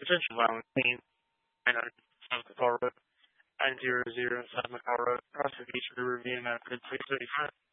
Central Violent Clean, 900 South McCall Road, 900 South McCall Road, prosecution to review and please 35.